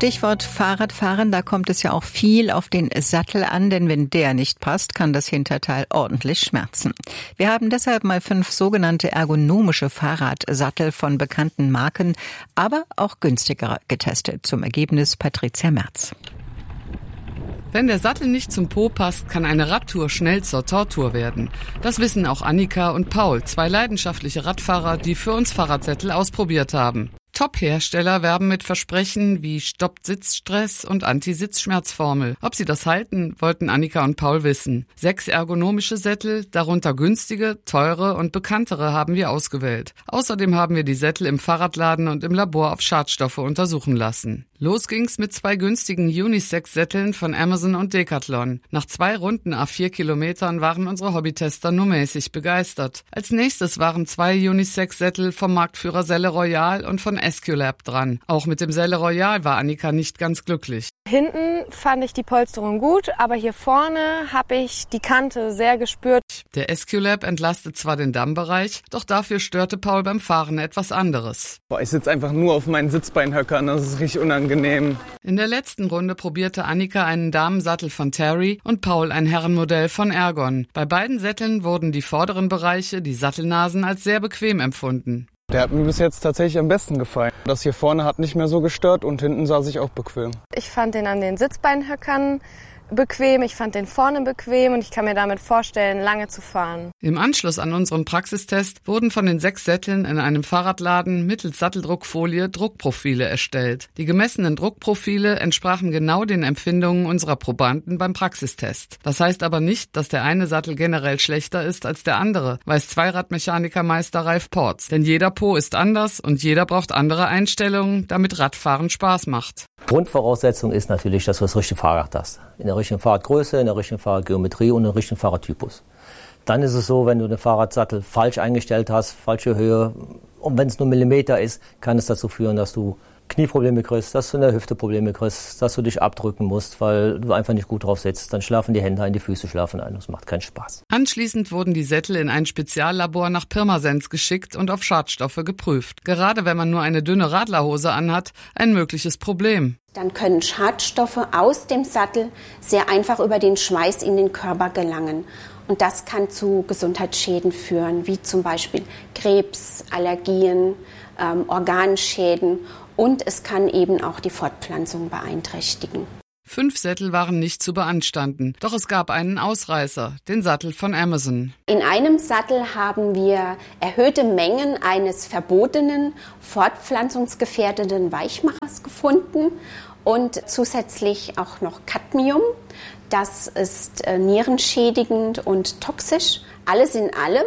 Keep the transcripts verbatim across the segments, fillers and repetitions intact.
Stichwort Fahrradfahren, da kommt es ja auch viel auf den Sattel an, denn wenn der nicht passt, kann das Hinterteil ordentlich schmerzen. Wir haben deshalb mal fünf sogenannte ergonomische Fahrradsattel von bekannten Marken, aber auch günstigere getestet. Zum Ergebnis Patricia Merz. Wenn der Sattel nicht zum Po passt, kann eine Radtour schnell zur Tortur werden. Das wissen auch Annika und Paul, zwei leidenschaftliche Radfahrer, die für uns Fahrradsättel ausprobiert haben. Top-Hersteller werben mit Versprechen wie Stoppt Sitzstress und Anti-Sitzschmerzformel. Ob sie das halten, wollten Annika und Paul wissen. Sechs ergonomische Sättel, darunter günstige, teure und bekanntere haben wir ausgewählt. Außerdem haben wir die Sättel im Fahrradladen und im Labor auf Schadstoffe untersuchen lassen. Los ging's mit zwei günstigen Unisex-Sätteln von Amazon und Decathlon. Nach zwei runden à vier Kilometern waren unsere Hobbytester nur mäßig begeistert. Als nächstes waren zwei Unisex-Sättel vom Marktführer Selle Royal und von Esculap dran. Auch mit dem Selle Royal war Annika nicht ganz glücklich. Hinten fand ich die Polsterung gut, aber hier vorne habe ich die Kante sehr gespürt. Der Esculap entlastet zwar den Dammbereich, doch dafür störte Paul beim Fahren etwas anderes. Boah, ich sitze einfach nur auf meinen Sitzbeinhöckern, das ist richtig unangenehm. In der letzten Runde probierte Annika einen Damensattel von Terry und Paul ein Herrenmodell von Ergon. Bei beiden Sätteln wurden die vorderen Bereiche, die Sattelnasen, als sehr bequem empfunden. Der hat mir bis jetzt tatsächlich am besten gefallen. Das hier vorne hat nicht mehr so gestört und hinten saß ich auch bequem. Ich fand den an den Sitzbeinhöckern bequem, ich fand den vorne bequem und ich kann mir damit vorstellen, lange zu fahren. Im Anschluss an unseren Praxistest wurden von den sechs Sätteln in einem Fahrradladen mittels Satteldruckfolie Druckprofile erstellt. Die gemessenen Druckprofile entsprachen genau den Empfindungen unserer Probanden beim Praxistest. Das heißt aber nicht, dass der eine Sattel generell schlechter ist als der andere, weiß Zweiradmechanikermeister Ralf Porz. Denn jeder Po ist anders und jeder braucht andere Einstellungen, damit Radfahren Spaß macht. Grundvoraussetzung ist natürlich, dass du das richtige Fahrrad hast. In der richtigen Fahrradgröße, in der richtigen Fahrradgeometrie und in der richtigen Fahrradtypus. Dann ist es so, wenn du den Fahrradsattel falsch eingestellt hast, falsche Höhe, und wenn es nur Millimeter ist, kann es dazu führen, dass du Knieprobleme kriegst, dass du in der Hüfte Probleme kriegst, dass du dich abdrücken musst, weil du einfach nicht gut drauf sitzt. Dann schlafen die Hände ein, die Füße schlafen ein. Das macht keinen Spaß. Anschließend wurden die Sättel in ein Speziallabor nach Pirmasens geschickt und auf Schadstoffe geprüft. Gerade wenn man nur eine dünne Radlerhose anhat, ein mögliches Problem. Dann können Schadstoffe aus dem Sattel sehr einfach über den Schweiß in den Körper gelangen. Und das kann zu Gesundheitsschäden führen, wie zum Beispiel Krebs, Allergien, ähm, Organschäden. Und es kann eben auch die Fortpflanzung beeinträchtigen. Fünf Sättel waren nicht zu beanstanden, doch es gab einen Ausreißer, den Sattel von Amazon. In einem Sattel haben wir erhöhte Mengen eines verbotenen, fortpflanzungsgefährdenden Weichmachers gefunden und zusätzlich auch noch Cadmium. Das ist äh, nierenschädigend und toxisch. Alles in allem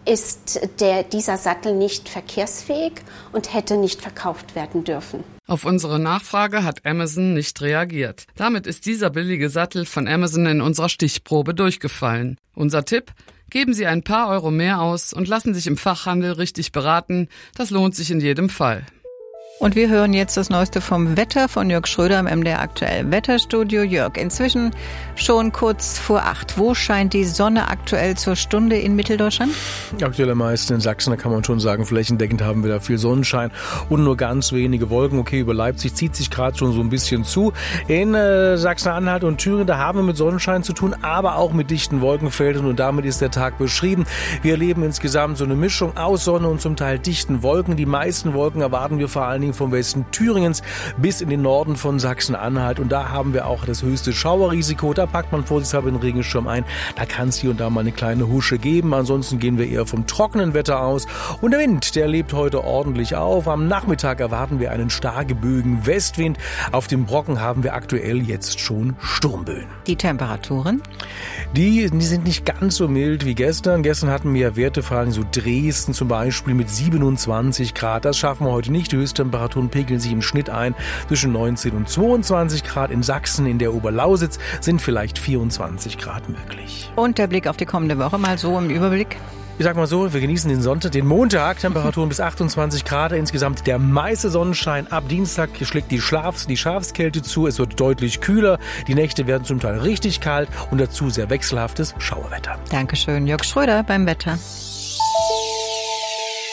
ist der, dieser Sattel nicht verkehrsfähig und hätte nicht verkauft werden dürfen. Auf unsere Nachfrage hat Amazon nicht reagiert. Damit ist dieser billige Sattel von Amazon in unserer Stichprobe durchgefallen. Unser Tipp? Geben Sie ein paar Euro mehr aus und lassen sich im Fachhandel richtig beraten. Das lohnt sich in jedem Fall. Und wir hören jetzt das Neueste vom Wetter von Jörg Schröder im M D R Aktuell Wetterstudio. Jörg, inzwischen schon kurz vor acht. Wo scheint die Sonne aktuell zur Stunde in Mitteldeutschland? Aktuell am meisten in Sachsen, da kann man schon sagen, flächendeckend haben wir da viel Sonnenschein und nur ganz wenige Wolken. Okay, über Leipzig zieht sich gerade schon so ein bisschen zu. In äh, Sachsen-Anhalt und Thüringen, da haben wir mit Sonnenschein zu tun, aber auch mit dichten Wolkenfeldern und damit ist der Tag beschrieben. Wir erleben insgesamt so eine Mischung aus Sonne und zum Teil dichten Wolken. Die meisten Wolken erwarten wir vor allen Dingen vom Westen Thüringens bis in den Norden von Sachsen-Anhalt. Und da haben wir auch das höchste Schauerrisiko. Da packt man vorsichtshalber den Regenschirm ein. Da kann es hier und da mal eine kleine Husche geben. Ansonsten gehen wir eher vom trockenen Wetter aus. Und der Wind, der lebt heute ordentlich auf. Am Nachmittag erwarten wir einen starken Bögen Westwind. Auf dem Brocken haben wir aktuell jetzt schon Sturmböen. Die Temperaturen? Die, die sind nicht ganz so mild wie gestern. Gestern hatten wir Werte, vor allem so Dresden zum Beispiel mit siebenundzwanzig Grad. Das schaffen wir heute nicht. Die Höchsttemperaturen pegeln sich im Schnitt ein zwischen neunzehn und zweiundzwanzig Grad. In Sachsen, in der Oberlausitz sind vielleicht vierundzwanzig Grad möglich. Und der Blick auf die kommende Woche mal so im Überblick? Ich sag mal so, wir genießen den Sonntag, den Montag, Temperaturen bis achtundzwanzig Grad, insgesamt der meiste Sonnenschein. Ab Dienstag schlägt die, Schlafs-, die Schafskälte zu, es wird deutlich kühler, die Nächte werden zum Teil richtig kalt und dazu sehr wechselhaftes Schauerwetter. Dankeschön, Jörg Schröder beim Wetter.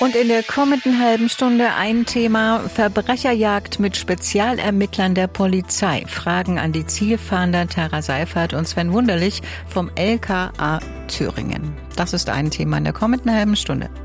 Und in der kommenden halben Stunde ein Thema: Verbrecherjagd mit Spezialermittlern der Polizei. Fragen an die Zielfahnder Tara Seifert und Sven Wunderlich vom L K A Thüringen. Das ist ein Thema in der kommenden halben Stunde.